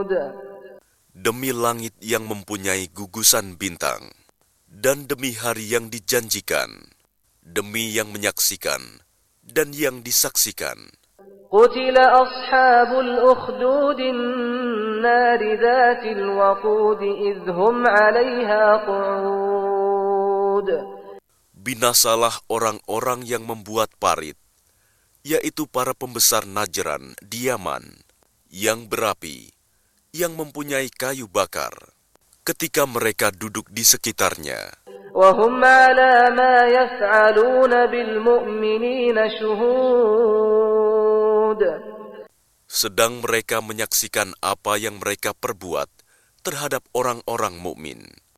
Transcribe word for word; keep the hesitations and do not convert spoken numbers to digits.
Demi langit yang mempunyai gugusan bintang, dan demi hari yang dijanjikan, demi yang menyaksikan dan yang disaksikan. قتل أصحاب الأخدود النار ذات الوقود إذ هم عليها قعود. Binasalah orang-orang yang membuat parit, yaitu para pembesar Najran di Yaman, yang berapi, yang mempunyai kayu bakar, ketika mereka duduk di sekitarnya. وهم على ما يفعلون بالمؤمنين شهود. Sedang mereka menyaksikan apa yang mereka perbuat terhadap orang-orang mukmin.